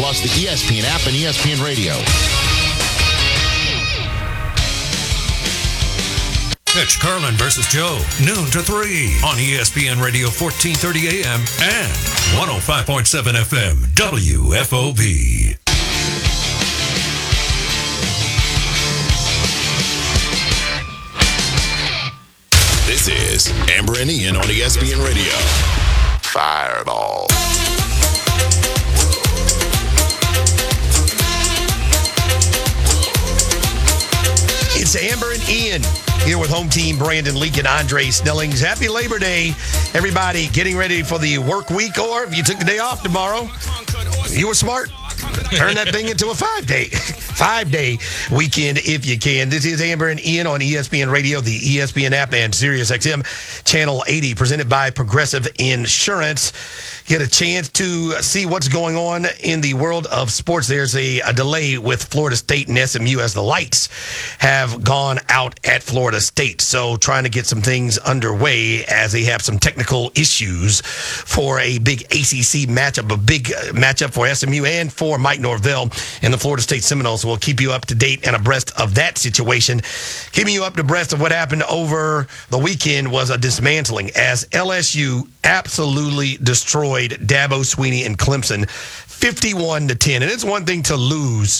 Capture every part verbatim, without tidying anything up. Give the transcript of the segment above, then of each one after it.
plus the E S P N app and E S P N Radio. It's Carlin versus Joe, noon to three on E S P N Radio fourteen thirty A M and one oh five point seven F M W F O B. This is Amber and Ian on E S P N Radio. Fireball. It's Amber and Ian here with home team Brandon Leak and Andre Snellings. Happy Labor Day, everybody. Getting ready for the work week, or if you took the day off tomorrow, you were smart. Turn that thing into a five-day, five-day weekend if you can. This is Amber and Ian on E S P N Radio, the E S P N app, and Sirius X M Channel eighty, presented by Progressive Insurance. Get a chance to see what's going on in the world of sports. There's a, a delay with Florida State and S M U as the lights have gone out at Florida State. So trying to get some things underway as they have some technical issues for a big A C C matchup, a big matchup for S M U and for Mike Norvell and the Florida State Seminoles. We'll keep you up to date and abreast of that situation. Keeping you up to abreast of what happened over the weekend was a dismantling as L S U absolutely destroyed Dabo Swinney and Clemson fifty-one to ten. And it's one thing to lose,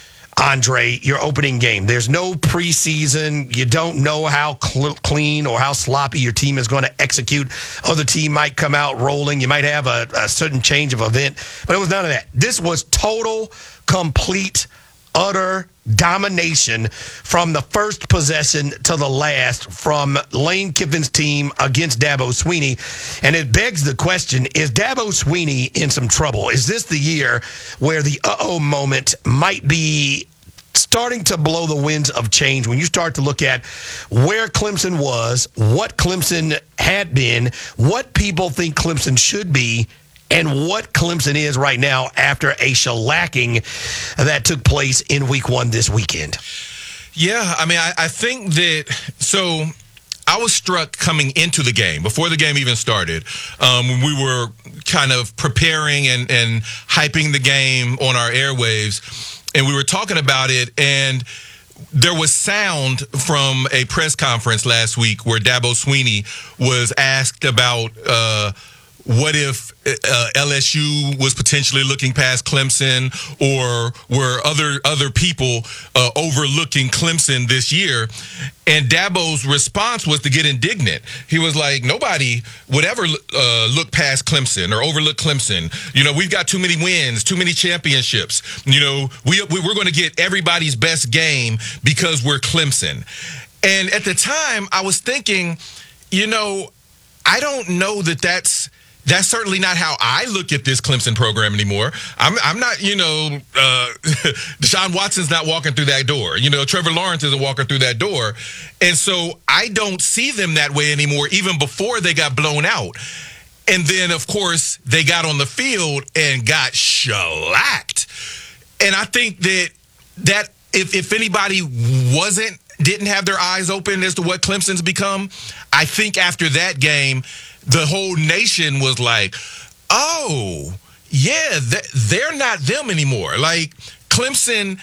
Andre, your opening game. There's no preseason. You don't know how cl- clean or how sloppy your team is going to execute. Other team might come out rolling. You might have a, a certain change of event. But it was none of that. This was total, complete, utter domination from the first possession to the last from Lane Kiffin's team against Dabo Swinney. And it begs the question, is Dabo Swinney in some trouble? Is this the year where the uh-oh moment might be starting to blow the winds of change when you start to look at where Clemson was, what Clemson had been, what people think Clemson should be, and what Clemson is right now after a shellacking that took place in week one this weekend? Yeah, I mean, I, I think that, so I was struck coming into the game, before the game even started, um, when we were kind of preparing and, and hyping the game on our airwaves, and we were talking about it, and there was sound from a press conference last week where Dabo Swinney was asked about uh, what if uh, L S U was potentially looking past Clemson, or were other other people uh, overlooking Clemson this year? And Dabo's response was to get indignant. He was like, nobody would ever uh, look past Clemson or overlook Clemson. You know, we've got too many wins, too many championships. You know, we, we we're going to get everybody's best game because we're Clemson. And at the time, I was thinking, you know, I don't know that that's That's certainly not how I look at this Clemson program anymore. I'm, I'm not, you know, uh, Deshaun Watson's not walking through that door. You know, Trevor Lawrence isn't walking through that door. And so I don't see them that way anymore, even before they got blown out. And then, of course, they got on the field and got shellacked. And I think that that if, if anybody wasn't, didn't have their eyes open as to what Clemson's become, I think after that game, the whole nation was like, oh, yeah, they're not them anymore. Like, Clemson,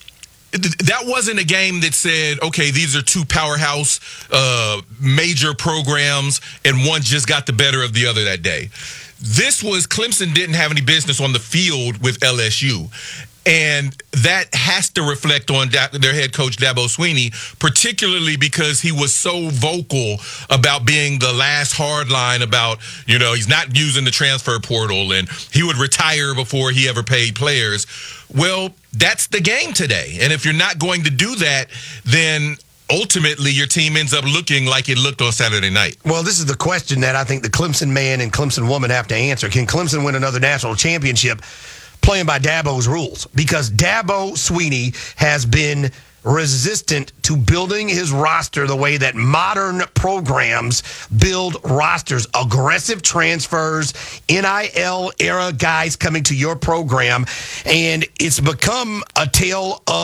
that wasn't a game that said, okay, these are two powerhouse uh, major programs, and one just got the better of the other that day. This was, Clemson didn't have any business on the field with L S U. And that has to reflect on da- their head coach, Dabo Swinney, particularly because he was so vocal about being the last hard line about, you know, he's not using the transfer portal and he would retire before he ever paid players. Well, that's the game today. And if you're not going to do that, then ultimately your team ends up looking like it looked on Saturday night. Well, this is the question that I think the Clemson man and Clemson woman have to answer. Can Clemson win another national championship playing by Dabo's rules? Because Dabo Swinney has been resistant to building his roster the way that modern programs build rosters. Aggressive transfers, N I L era guys coming to your program. And it's become a tale of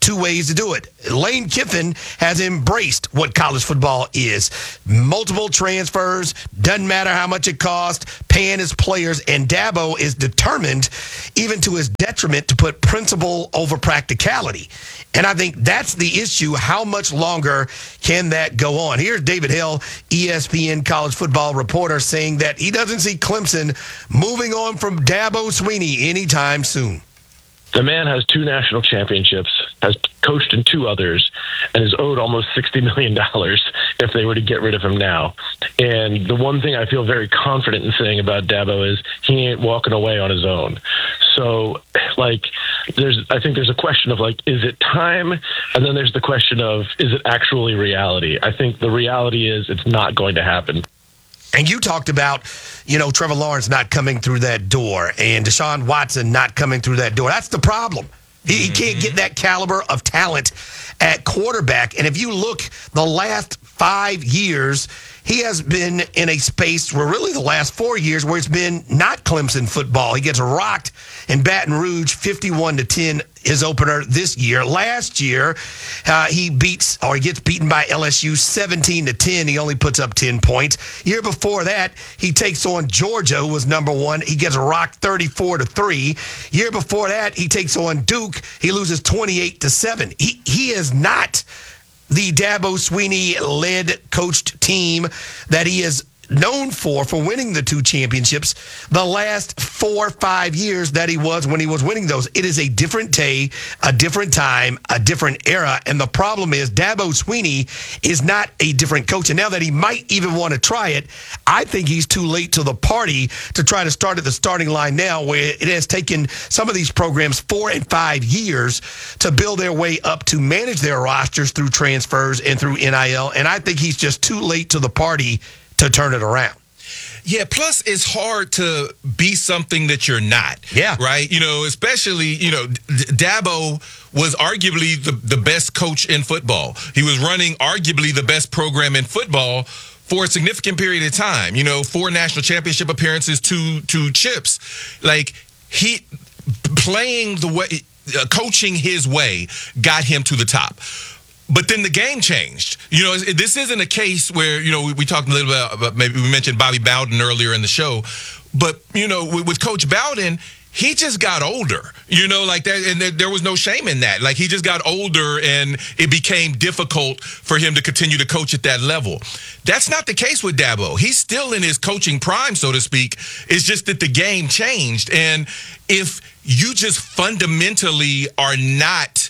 two ways to do it. Lane Kiffin has embraced what college football is. Multiple transfers, doesn't matter how much it costs, paying his players, and Dabo is determined, even to his detriment, to put principle over practicality. And I think that's the issue. How much longer can that go on? Here's David Hill, E S P N college football reporter, saying that he doesn't see Clemson moving on from Dabo Swinney anytime soon. The man has two national championships, has coached in two others, and is owed almost sixty million dollars if they were to get rid of him now. And the one thing I feel very confident in saying about Dabo is he ain't walking away on his own. So, like, there's, I think there's a question of, like, is it time? And then there's the question of, is it actually reality? I think the reality is it's not going to happen. And you talked about, you know, Trevor Lawrence not coming through that door and Deshaun Watson not coming through that door. That's the problem. He, he can't get that caliber of talent at quarterback. And if you look the last five years, he has been in a space where really the last four years where it's been not Clemson football. He gets rocked in Baton Rouge fifty-one to ten, his opener this year. Last year, uh, he beats or he gets beaten by L S U seventeen to ten. He only puts up ten points. Year before that, he takes on Georgia, who was number one. He gets rocked thirty-four to three. Year before that, he takes on Duke. He loses twenty-eight to seven. He he is not the Dabo Swinney-led coached team that he is known for, for winning the two championships the last four or five years that he was when he was winning those. It is a different day, a different time, a different era. And the problem is Dabo Swinney is not a different coach. And now that he might even want to try it, I think he's too late to the party to try to start at the starting line now, where it has taken some of these programs four and five years to build their way up to manage their rosters through transfers and through N I L. And I think he's just too late to the party to turn it around. Yeah, plus it's hard to be something that you're not. Yeah. Right? You know, especially, you know, D- Dabo was arguably the, the best coach in football. He was running arguably the best program in football for a significant period of time. You know, four national championship appearances, two, two chips. Like, he playing the way, uh, coaching his way got him to the top. But then the game changed. You know, this isn't a case where, you know, we, we talked a little bit about, maybe we mentioned Bobby Bowden earlier in the show. But, you know, with, with Coach Bowden, he just got older, you know, like that. And there, there was no shame in that. Like, he just got older and it became difficult for him to continue to coach at that level. That's not the case with Dabo. He's still in his coaching prime, so to speak. It's just that the game changed. And if you just fundamentally are not,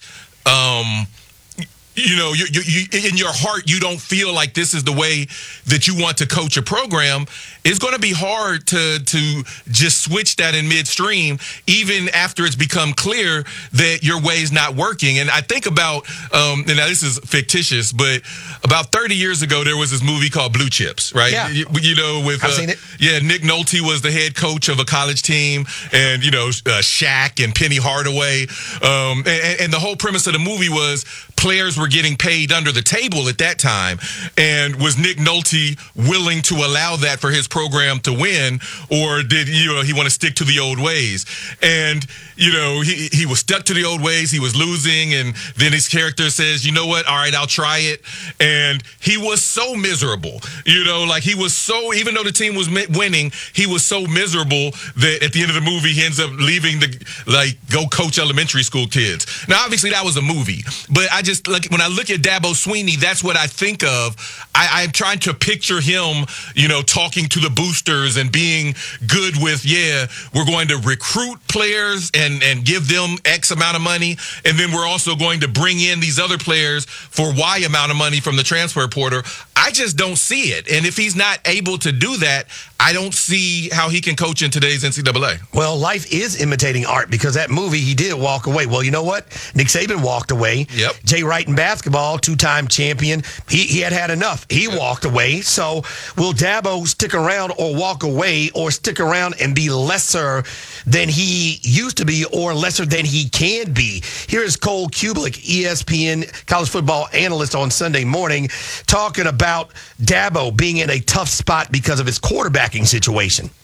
um, You know, you, you, you, in your heart, you don't feel like this is the way that you want to coach a program. It's going to be hard to to just switch that in midstream, even after it's become clear that your way is not working. And I think about, um, and now this is fictitious, but about thirty years ago, there was this movie called Blue Chips, right? Yeah. You, you know, with I've uh, seen it. Yeah, Nick Nolte was the head coach of a college team, and you know, uh, Shaq and Penny Hardaway, um, and, and the whole premise of the movie was players were getting paid under the table at that time, and was Nick Nolte willing to allow that for his program to win, or did you know he want to stick to the old ways? And you know he he was stuck to the old ways. He was losing, and then his character says, "You know what? All right, I'll try it." And he was so miserable. You know, like he was so even though the team was winning, he was so miserable that at the end of the movie he ends up leaving the like go coach elementary school kids. Now, obviously that was a movie, but I just like when I look at Dabo Swinney, that's what I think of. I, I'm trying to picture him, you know, talking to the boosters and being good with, yeah, we're going to recruit players and, and give them X amount of money. And then we're also going to bring in these other players for Y amount of money from the transfer portal. I just don't see it. And if he's not able to do that, I don't see how he can coach in today's N C double A. Well, life is imitating art, because that movie, he did walk away. Well, you know what? Nick Saban walked away. Yep. Jay Wright in basketball, two-time champion. He he had had enough. He yep. walked away. So will Dabo stick around or walk away, or stick around and be lesser than he used to be or lesser than he can be? Here is Cole Kublik, E S P N college football analyst on Sunday morning, talking about Dabo being in a tough spot because of his quarterbacking situation.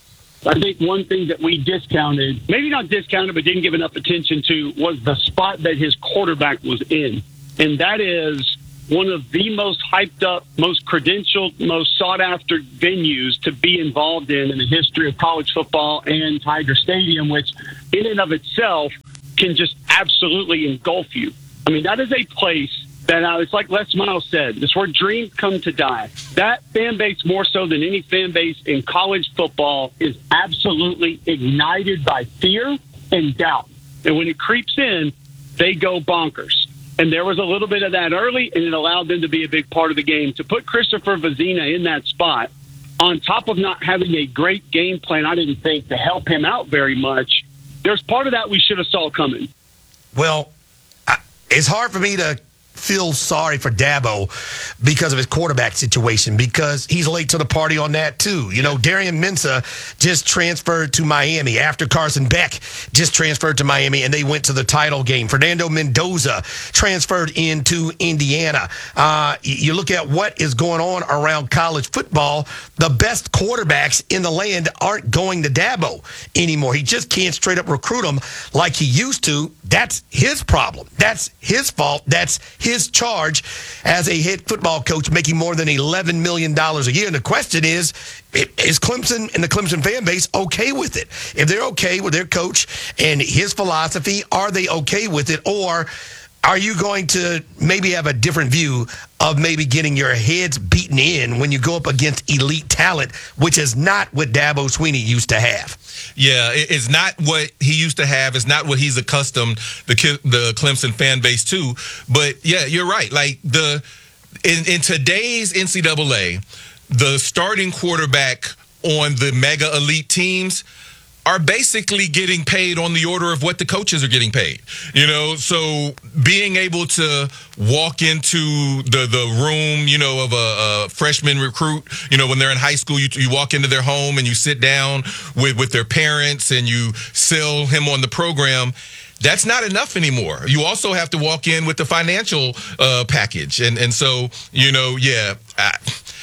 I think one thing that we discounted, maybe not discounted, but didn't give enough attention to, was the spot that his quarterback was in. And that is one of the most hyped up, most credentialed, most sought after venues to be involved in in the history of college football and Tiger Stadium, which in and of itself can just absolutely engulf you. I mean, that is a place that uh, it's like Les Miles said, it's where dreams come to die. That fan base, more so than any fan base in college football, is absolutely ignited by fear and doubt. And when it creeps in, they go bonkers. And there was a little bit of that early, and it allowed them to be a big part of the game. To put Christopher Vezina in that spot, on top of not having a great game plan, I didn't think, to help him out very much, there's part of that we should have saw coming. Well, I, it's hard for me to feel sorry for Dabo because of his quarterback situation, because he's late to the party on that too. You know, Darian Mensah just transferred to Miami after Carson Beck just transferred to Miami, and they went to the title game. Fernando Mendoza transferred into Indiana. Uh, you look at what is going on around college football, the best quarterbacks in the land aren't going to Dabo anymore. He just can't straight up recruit them like he used to. That's his problem. That's his fault. That's his charge as a head football coach, making more than eleven million dollars a year. And the question is, is Clemson and the Clemson fan base okay with it? If they're okay with their coach and his philosophy, are they okay with it? Or are you going to maybe have a different view of maybe getting your heads beaten in when you go up against elite talent, which is not what Dabo Swinney used to have? Yeah, it's not what he used to have. It's not what he's accustomed the the Clemson fan base to. But yeah, you're right. Like the in, in today's N C double A, the starting quarterback on the mega elite teams are basically getting paid on the order of what the coaches are getting paid. You know, so being able to walk into the, the room, you know, of a, a freshman recruit, you know, when they're in high school, you, you walk into their home and you sit down with, with their parents and you sell him on the program. That's not enough anymore. You also have to walk in with the financial uh, package. And, and so, you know, yeah, I,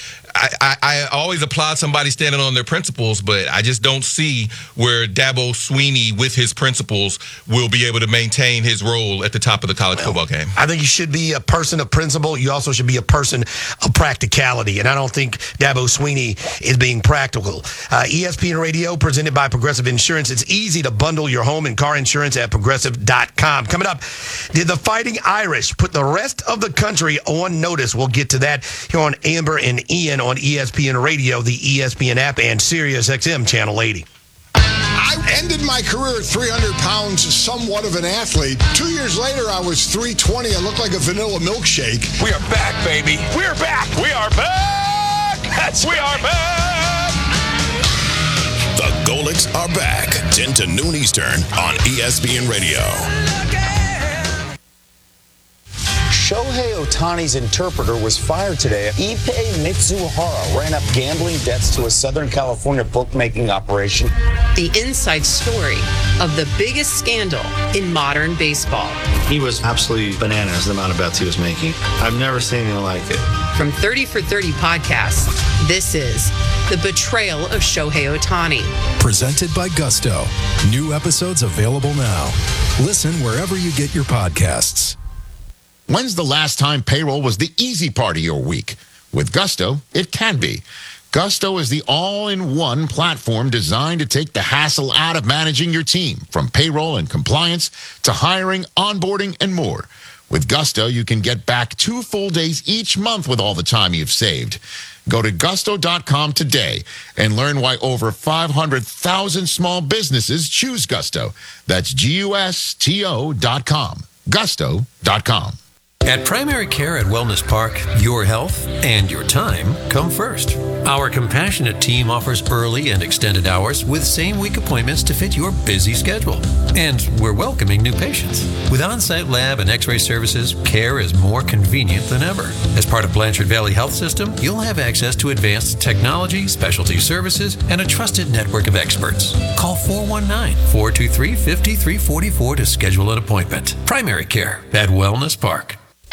I, I, I always applaud somebody standing on their principles, but I just don't see where Dabo Swinney, with his principles, will be able to maintain his role at the top of the college well, football game. I think you should be a person of principle. You also should be a person of practicality, and I don't think Dabo Swinney is being practical. Uh, E S P N Radio, presented by Progressive Insurance. It's easy to bundle your home and car insurance at progressive dot com. Coming up, did the Fighting Irish put the rest of the country on notice? We'll get to that here on Amber and Ian on E S P N Radio, the E S P N app, and Sirius X M Channel eighty. I ended my career at three hundred pounds, somewhat of an athlete. Two years later, I was three twenty. I looked like a vanilla milkshake. We are back, baby. We're back. We are back. That's we are back. The Golics are back. ten to noon Eastern on E S P N Radio. Shohei Ohtani's interpreter was fired today. Ippei Mitsuhara ran up gambling debts to a Southern California bookmaking operation. The inside story of the biggest scandal in modern baseball. He was absolutely bananas, the amount of bets he was making. I've never seen anything like it. From thirty for thirty podcasts, this is The Betrayal of Shohei Ohtani. Presented by Gusto. New episodes available now. Listen wherever you get your podcasts. When's the last time payroll was the easy part of your week? With Gusto, it can be. Gusto is the all-in-one platform designed to take the hassle out of managing your team, from payroll and compliance to hiring, onboarding, and more. With Gusto, you can get back two full days each month with all the time you've saved. Go to gusto dot com today and learn why over five hundred thousand small businesses choose Gusto. That's G U S T O dot com. gusto dot com. At Primary Care at Wellness Park, your health and your time come first. Our compassionate team offers early and extended hours with same-week appointments to fit your busy schedule. And we're welcoming new patients. With on-site lab and x-ray services, care is more convenient than ever. As part of Blanchard Valley Health System, you'll have access to advanced technology, specialty services, and a trusted network of experts. Call four one nine, four two three, five three four four to schedule an appointment. Primary Care at Wellness Park.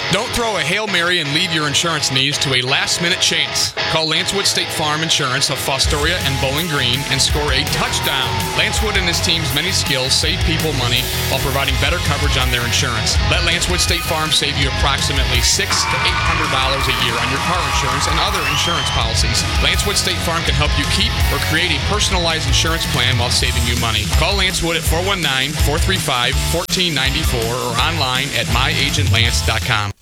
Don't throw a Hail Mary and leave your insurance needs to a last-minute chance. Call Lancewood State Farm Insurance of Fostoria and Bowling Green and score a touchdown. Lancewood and his team's many skills save people money while providing better coverage on their insurance. Let Lancewood State Farm save you approximately six hundred to eight hundred dollars a year on your car insurance and other insurance policies. Lancewood State Farm can help you keep or create a personalized insurance plan while saving you money. Call Lancewood at four one nine, four three five, one four nine four or online at my agent lance dot com.